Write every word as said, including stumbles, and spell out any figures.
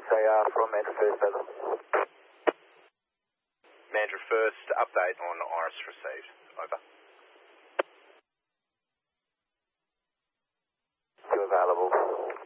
They are from Andrew First, over. Andrew First, update on Iris received. Over. Still available.